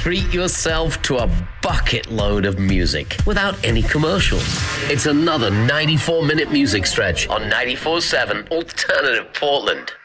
treat yourself to a bucket load of music without any commercials. It's another 94-minute music stretch on 94.7 Alternative Portland.